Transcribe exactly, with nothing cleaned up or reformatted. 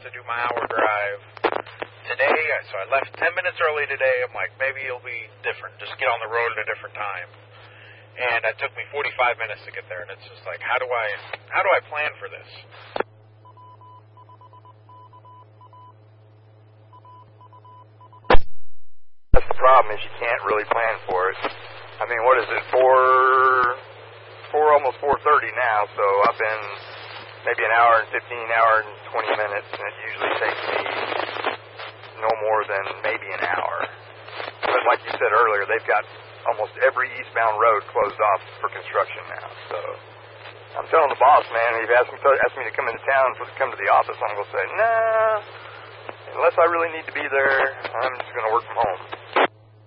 to do my hour drive today. So I left ten minutes early today. I'm like, maybe it'll be different. Just get on the road at a different time. And it took me forty-five minutes to get there. And it's just like, how do I, how do I plan for this? That's the problem, is you can't really plan for it. I mean, what is it, four, four, almost four thirty now, so I've been maybe an hour and fifteen, hour and twenty minutes, and it usually takes me no more than maybe an hour. But like you said earlier, they've got almost every eastbound road closed off for construction now, so I'm telling the boss, man, if he asks me, asks me to come into town, to come to the office, I'm going to say, nah, unless I really need to be there, I'm just going to work from home.